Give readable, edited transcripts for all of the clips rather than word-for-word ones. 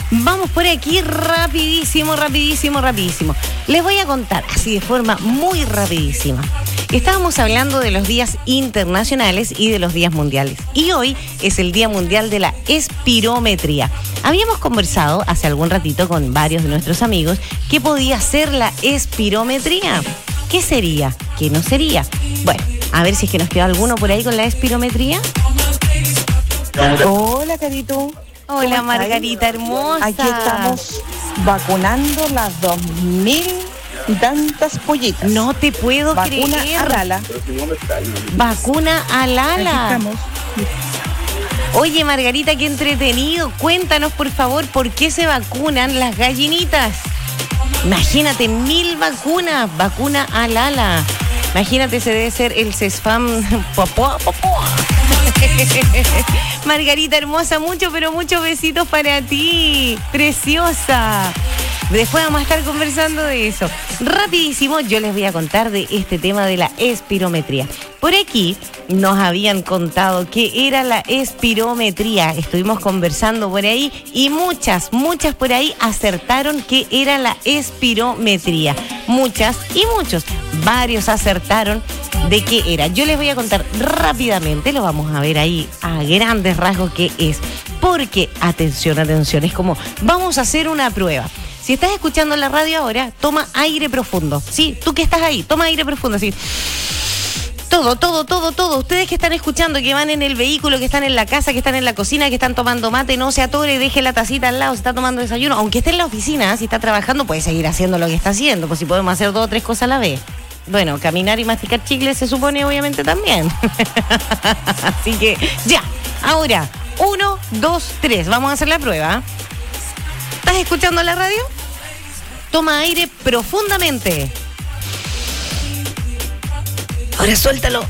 Vamos por aquí rapidísimo. Les voy a contar así de forma muy rapidísima. Estábamos hablando de los días internacionales y de los días mundiales. Y hoy es el Día Mundial de la Espirometría. Habíamos conversado hace algún ratito con varios de nuestros amigos qué podía ser la espirometría. ¿Qué sería? ¿Qué no sería? Bueno, a ver si es que nos queda alguno por ahí con la espirometría. Hola, Carito. Hola, Margarita hermosa. Aquí estamos vacunando las 2000 y tantas pollitas. No te puedo Vacuna creer. a Lala. Vacuna a Aquí Lala. estamos. Oye, Margarita, qué entretenido. Cuéntanos, por favor, ¿por qué se vacunan las gallinitas? Imagínate, 1000 vacunas. Vacuna a Lala. Imagínate, ese debe ser el CESFAM. Popó. Margarita hermosa, muchos besitos para ti. Preciosa. Después vamos a estar conversando de eso. Rapidísimo, yo les voy a contar de este tema de la espirometría. Por aquí nos habían contado qué era la espirometría. Estuvimos conversando por ahí y muchas por ahí acertaron qué era la espirometría. Muchas y muchos, varios acertaron de qué era. Yo les voy a contar rápidamente, lo vamos a ver ahí a grandes rasgos qué es. Porque, atención, es como, vamos a hacer una prueba. Si estás escuchando la radio ahora, toma aire profundo. Sí, tú que estás ahí, toma aire profundo, así. Todo. Ustedes que están escuchando, que van en el vehículo, que están en la casa, que están en la cocina, que están tomando mate, no se atore, deje la tacita al lado, se está tomando desayuno. Aunque esté en la oficina, si está trabajando, puede seguir haciendo lo que está haciendo, pues si podemos hacer 2 o 3 cosas a la vez. Bueno, caminar y masticar chicles se supone obviamente también. Así que ya, ahora, 1, 2, 3, vamos a hacer la prueba. ¿Estás escuchando la radio? Toma aire profundamente. Ahora suéltalo.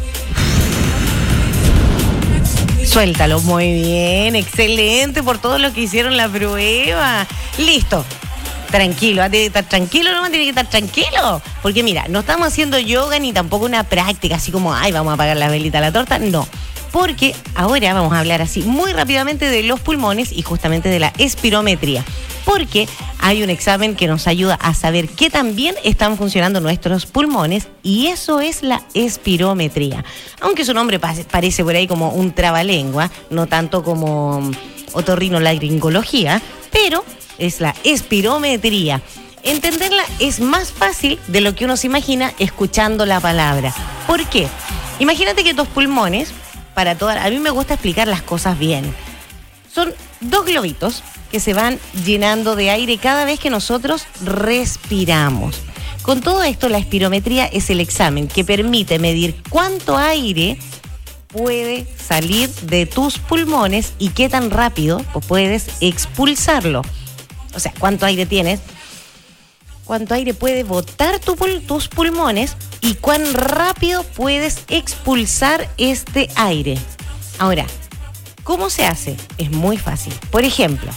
Suéltalo, muy bien, excelente por todo lo que hicieron la prueba. Listo. Tranquilo, tiene que estar tranquilo, no tiene que estar tranquilo. Porque mira, no estamos haciendo yoga ni tampoco una práctica así como, ay, vamos a apagar la velita a la torta. No, porque ahora vamos a hablar así muy rápidamente de los pulmones y justamente de la espirometría. Porque hay un examen que nos ayuda a saber qué tan bien están funcionando nuestros pulmones y eso es la espirometría. Aunque su nombre parece por ahí como un trabalengua, no tanto como otorrinolaringología, pero es la espirometría. Entenderla es más fácil de lo que uno se imagina escuchando la palabra. ¿Por qué? Imagínate que tus pulmones, a mí me gusta explicar las cosas bien. Son 2 globitos que se van llenando de aire cada vez que nosotros respiramos. Con todo esto, la espirometría es el examen que permite medir cuánto aire puede salir de tus pulmones y qué tan rápido puedes expulsarlo. O sea, cuánto aire tienes, cuánto aire puede botar tus pulmones y cuán rápido puedes expulsar este aire. Ahora, ¿cómo se hace? Es muy fácil. Por ejemplo,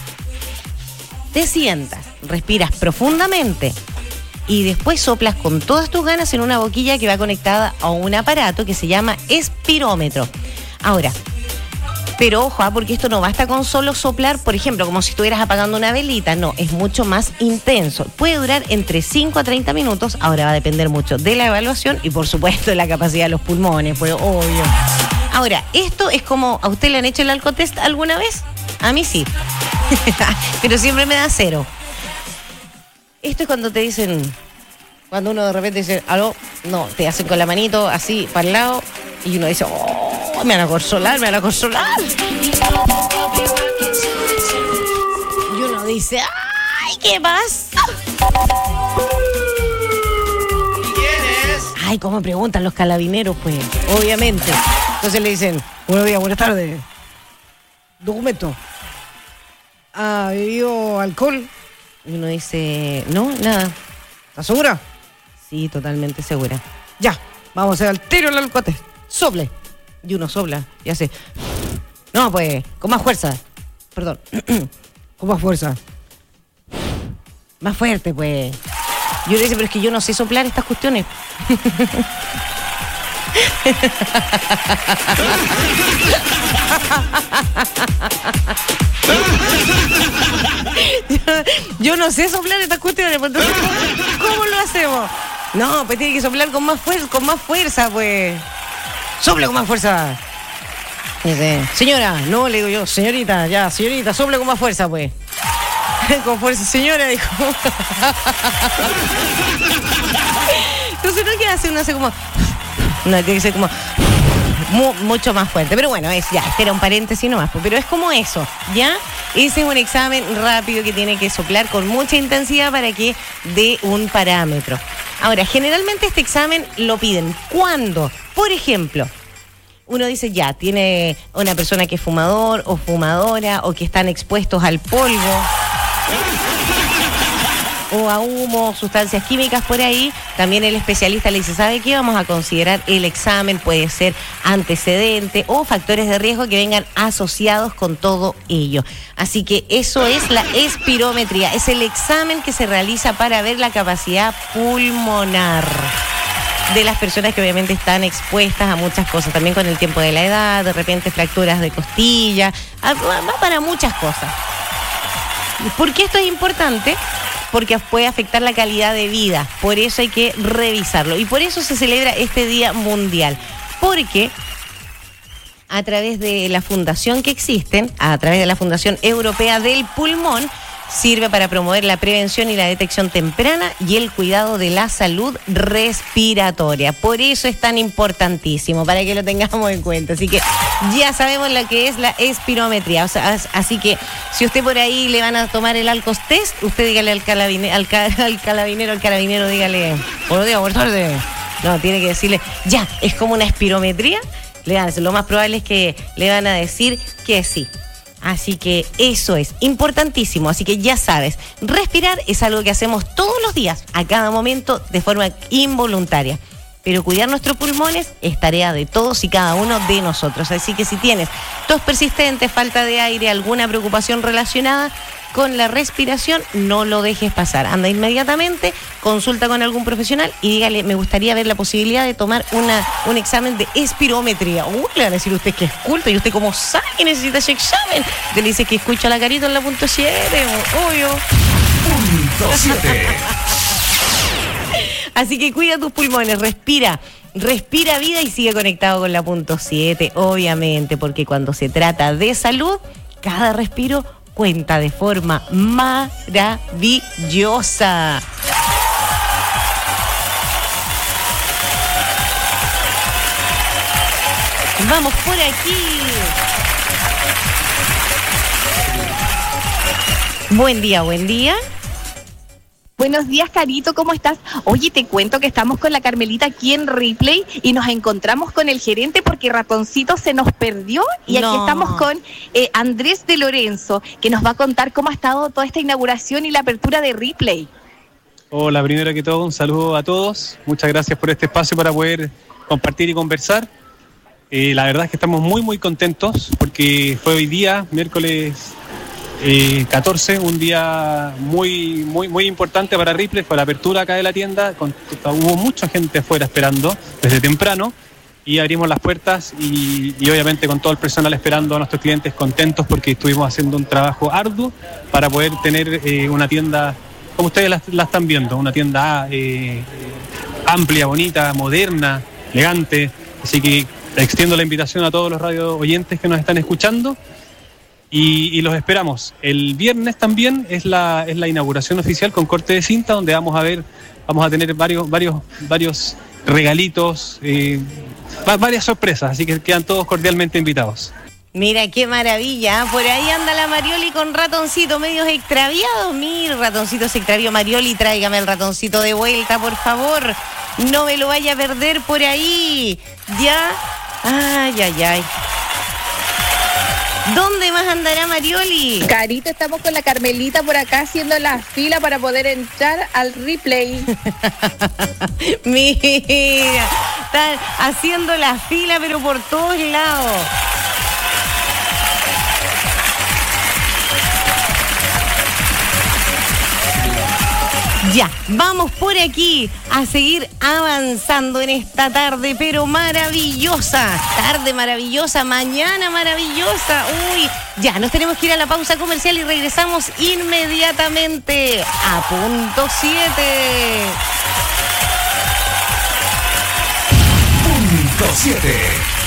te sientas, respiras profundamente y después soplas con todas tus ganas en una boquilla que va conectada a un aparato que se llama espirómetro. Ahora, pero ojo, porque esto no basta con solo soplar, por ejemplo, como si estuvieras apagando una velita. No, es mucho más intenso. Puede durar entre 5 a 30 minutos. Ahora va a depender mucho de la evaluación y, por supuesto, de la capacidad de los pulmones, pues obvio. Ahora, esto es como, ¿a usted le han hecho el alcotest alguna vez? A mí sí. Pero siempre me da 0. Esto es cuando te dicen, cuando uno de repente dice, aló, no, te hacen con la manito así para el lado y uno dice, oh, me van a consolar. Y uno dice, ay, ¿qué pasa? ¿Quién es? Ay, ¿cómo preguntan los carabineros? Pues, obviamente. Entonces le dicen, buenos días, buenas tardes. Documento. ¿Ha bebido alcohol? Y uno dice, no, nada. ¿Estás segura? Sí, totalmente segura. Ya, vamos a hacer al tiro el alcote. Sople. Y uno sopla y hace, no, pues, con más fuerza. Perdón. Con más fuerza. Más fuerte, pues. Y uno dice, pero es que yo no sé soplar estas cuestiones. Yo Yo no sé soplar estas cuestiones, pues, entonces, ¿cómo lo hacemos? No, pues tiene que soplar con más fuerza, pues. Sople con más fuerza. Dice, señora, no, le digo yo, señorita, sople con más fuerza, pues. Con fuerza, señora, dijo. Entonces, ¿no? ¿Qué hace? Uno hace como... No, tiene que ser como... mucho más fuerte. Pero bueno, este era un paréntesis nomás. Pero es como eso, ¿ya? Ese es un examen rápido que tiene que soplar con mucha intensidad para que dé un parámetro. Ahora, generalmente este examen lo piden cuando, por ejemplo, uno dice ya, tiene una persona que es fumador o fumadora o que están expuestos al polvo o a humo, sustancias químicas por ahí, también el especialista le dice, ¿sabe qué? Vamos a considerar el examen, puede ser antecedente o factores de riesgo que vengan asociados con todo ello. Así que eso es la espirometría, es el examen que se realiza para ver la capacidad pulmonar de las personas que obviamente están expuestas a muchas cosas, también con el tiempo de la edad, de repente fracturas de costilla, va para muchas cosas. ¿Por qué esto es importante? Porque puede afectar la calidad de vida, por eso hay que revisarlo. Y por eso se celebra este Día Mundial, porque a través de la fundación que existen, a través de la Fundación Europea del Pulmón, sirve para promover la prevención y la detección temprana y el cuidado de la salud respiratoria. Por eso es tan importantísimo, para que lo tengamos en cuenta. Así que ya sabemos lo que es la espirometría. O sea, así que si usted por ahí le van a tomar el Alcos test, usted dígale al carabinero, dígale, buenos días, buenas tardes. No, tiene que decirle, ya, es como una espirometría. Lo más probable es que le van a decir que sí. Así que eso es importantísimo. Así que ya sabes, respirar es algo que hacemos todos los días, a cada momento, de forma involuntaria. Pero cuidar nuestros pulmones es tarea de todos y cada uno de nosotros. Así que si tienes tos persistente, falta de aire, alguna preocupación relacionada con la respiración, no lo dejes pasar. Anda inmediatamente, consulta con algún profesional y dígale, me gustaría ver la posibilidad de tomar un examen de espirometría. Uy, le van a decir usted que es culto y usted como sabe que necesita ese examen. Le dice que escucha la carita en la punto 7, obvio. Punto 7. Así que cuida tus pulmones, respira vida y sigue conectado con la punto 7, obviamente, porque cuando se trata de salud, cada respiro cuenta de forma maravillosa. Vamos por aquí. Buen día, buen día. Buenos días, Carito, ¿cómo estás? Oye, te cuento que estamos con la Carmelita aquí en Ripley y nos encontramos con el gerente porque Ratoncito se nos perdió y aquí estamos con Andrés de Lorenzo, que nos va a contar cómo ha estado toda esta inauguración y la apertura de Ripley. Hola, primero que todo, un saludo a todos. Muchas gracias por este espacio para poder compartir y conversar. La verdad es que estamos muy, muy contentos porque fue hoy día, miércoles 14, un día muy, muy, muy importante para Ripley. Fue la apertura acá de la tienda. Hubo mucha gente afuera esperando desde temprano y abrimos las puertas y obviamente con todo el personal esperando a nuestros clientes contentos porque estuvimos haciendo un trabajo arduo para poder tener una tienda como ustedes la están viendo, una tienda amplia, bonita, moderna, elegante. Así que extiendo la invitación a todos los radio oyentes que nos están escuchando. Y los esperamos. El viernes también es la inauguración oficial con corte de cinta, donde vamos a tener varios regalitos, varias sorpresas, así que quedan todos cordialmente invitados. Mira qué maravilla, por ahí anda la Marioli con Ratoncito, medios extraviados. Mira, Ratoncito se extravió. Marioli, tráigame el Ratoncito de vuelta, por favor. No me lo vaya a perder por ahí. Ya. Ay. ¿Dónde más andará Marioli? Carito, estamos con la Carmelita por acá haciendo la fila para poder entrar al Ripley. Mira, están haciendo la fila pero por todos lados. Ya, vamos por aquí a seguir avanzando en esta tarde, pero maravillosa. Tarde maravillosa, mañana maravillosa. Uy, ya, nos tenemos que ir a la pausa comercial y regresamos inmediatamente a punto 7. Punto 7.